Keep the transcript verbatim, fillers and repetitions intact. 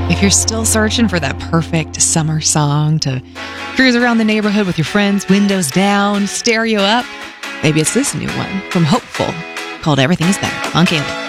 If you're still searching for that perfect summer song to cruise around the neighborhood with your friends, windows down, stereo up, maybe it's this new one from Hopeful called Everything Is Better on Kaylee.